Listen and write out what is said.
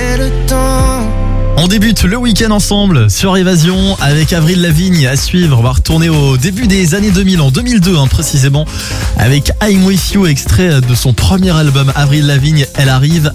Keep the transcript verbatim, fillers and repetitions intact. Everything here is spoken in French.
mais le temps. On débute le week-end ensemble sur Évasion avec Avril Lavigne à suivre. On va retourner au début des années deux mille, en deux mille deux hein, précisément, avec I'm With You, extrait de son premier album Avril Lavigne, Elle arrive.